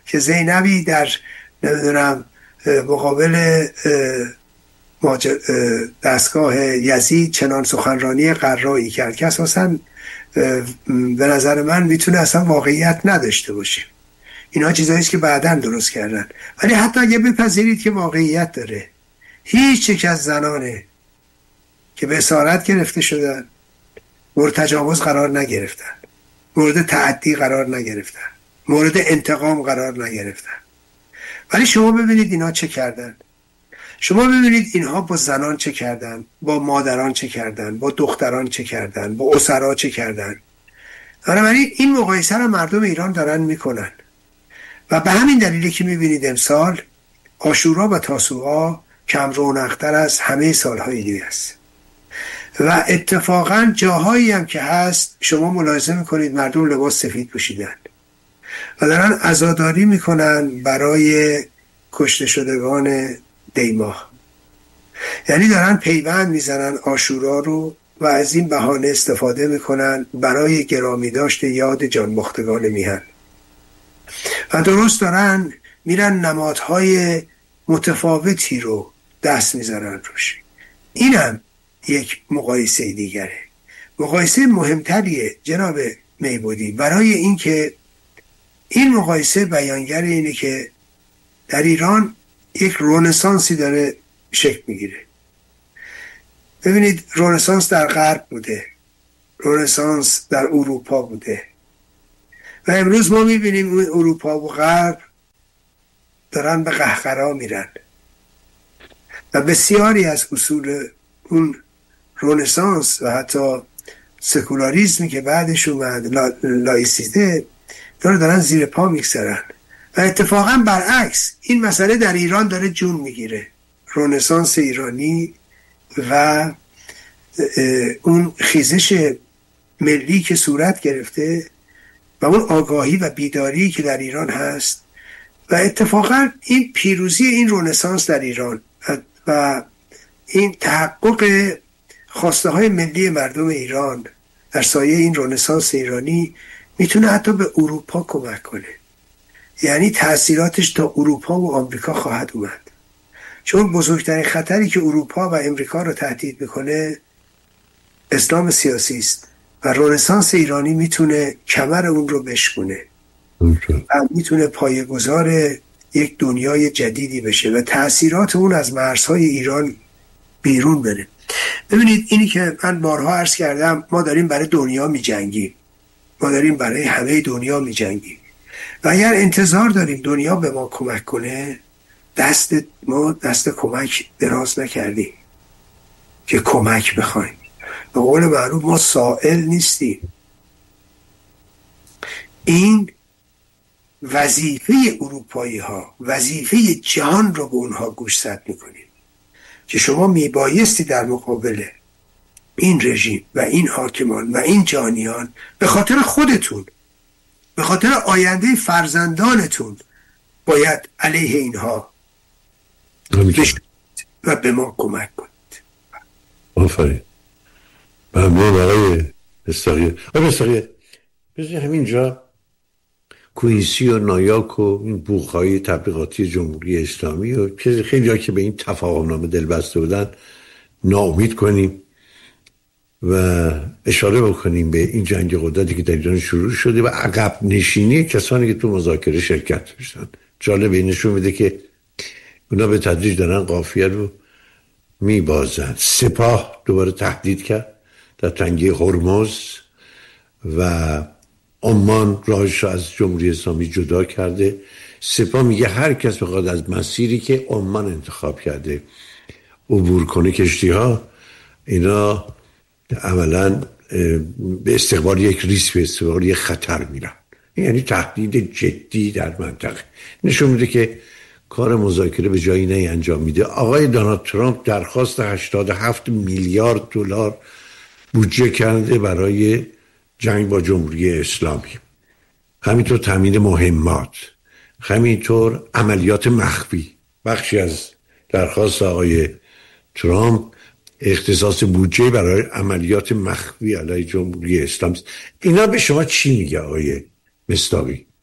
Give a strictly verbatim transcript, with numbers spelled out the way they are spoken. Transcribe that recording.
که زینبی در نمیدونم مقابل دستگاه یزید چنان سخنرانی قرایی کرد که اساساً به نظر من میتونه اصلا واقعیت نداشته باشه. اینا چیزاییست که بعداً درست کردن. ولی حتی اگه بپذیرید که واقعیت داره، هیچ یک از زنانه که به اسارت گرفته شدن مورد تجاوز قرار نگرفتن، مورد تعدی قرار نگرفتن، مورد انتقام قرار نگرفتن. ولی شما ببینید اینا چه کردن. شما ببینید اینها با زنان چه کردن، با مادران چه کردن، با دختران چه کردن، با اسرا چه کردن. بنابراین این مقایسه رو مردم ایران دارن میکنن و به همین دلیلی که میبینید امسال عاشورا و تاسوعا کم رونق‌تر از همه سالهای دیگه است و اتفاقا جاهایی هم که هست شما ملاحظه میکنید مردم لباس سفید پوشیدن و دارن عزاداری میکنن برای کشته شدگان دیماه. یعنی دارن پیوند میزنن عاشورا رو و از این بهانه استفاده میکنن برای گرامی داشت یاد جانباختگان میهن و درست دارن میرن نمادهای متفاوتی رو دست میزنن روش. اینم یک مقایسه دیگره، مقایسه مهمتریه جناب میبودی، برای اینکه این مقایسه بیانگر اینه که در ایران یک رنسانسی داره شکل میگیره. ببینید رنسانس در غرب بوده، رنسانس در اروپا بوده و امروز ما میبینیم اون اروپا و غرب دارن به قهقرا میرن و بسیاری از اصول اون رنسانس و حتی سکولاریسمی که بعدش اومد، لا، لایسیته، داره دارن زیر پا میگذارن و اتفاقا برعکس این مسئله در ایران داره جون میگیره. رنسانس ایرانی و اون خیزش ملی که صورت گرفته و اون آگاهی و بیداری که در ایران هست و اتفاقا این پیروزی این رنسانس در ایران و این تحقق خواسته های ملی مردم ایران در سایه این رنسانس ایرانی میتونه حتی به اروپا کمک کنه. یعنی تأثیراتش تا اروپا و آمریکا خواهد اومد، چون بزرگترین خطری که اروپا و امریکا رو تهدید میکنه اسلام سیاسی است و رنسانس ایرانی میتونه کمر اون رو بشکونه و میتونه پایه‌گذار یک دنیای جدیدی بشه و تأثیرات اون از مرزهای ایران بیرون بره. ببینید اینی که من بارها عرض کردم، ما داریم برای دنیا می جنگیم، ما داریم برای همه دنیا می جنگیم و اگر انتظار داریم دنیا به ما کمک کنه، دست ما دست کمک دراز نکردیم که کمک بخوایم. به قول معروف ما سائل نیستیم. این وظیفه اروپایی ها، وظیفه جهان رو به اونها گوشزد میکنیم که شما میبایستی در مقابل این رژیم و این حاکمان و این جانیان به خاطر خودتون، به خاطر آینده فرزندانتون باید علیه اینها بشید و به ما کمک کنید. آفرین. ممنون آقای مستاقی. آقای مستاقی بذارید همینجا کوینسی و نایاک و این بوخ‌های تبلیغاتی جمهوری اسلامی و خیلی ها که به این تفاهمنامه دل بسته بودن ناامید کنیم و اشاره بکنیم به این جنگ قدرتی که در ایران شروع شده و عقب نشینی کسانی که تو مذاکره شرکت داشتن. جالب نشون میده که اونا به تدریج دارن قافیه رو میبازن. سپاه دوباره تهدید کرد در تنگه هرمز و عمان راهش رو از جمهوری اسلامی جدا کرده. سپاه میگه هر کس بخواد از مسیری که عمان انتخاب کرده عبور کنه کشتی ها، اینا عملا به استقبال یک ریسک، به استقبال یک خطر میرن. یعنی تهدید جدی در منطقه. نشون میده که کار مذاکره به جایی نه انجام میده. آقای دونالد ترامپ درخواست هشتاد و هفت میلیارد دلار بودجه کرده برای جنگ با جمهوری اسلامی، همینطور تامین مهمات، همینطور عملیات مخفی. بخشی از درخواست آقای ترامپ اختصاص بودجه برای عملیات مخفی علیه جمهوری اسلامی. اینا به شما چی میگه آقای مستاقی؟